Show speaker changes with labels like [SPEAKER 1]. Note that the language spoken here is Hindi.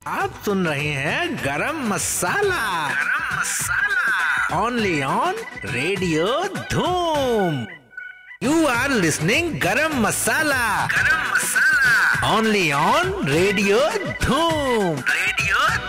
[SPEAKER 1] आप सुन रहे हैं गरम मसाला। गरम मसाला ओनली ऑन रेडियो धूम। यू आर लिसनिंग गरम मसाला। गरम मसाला ओनली ऑन रेडियो धूम। रेडियो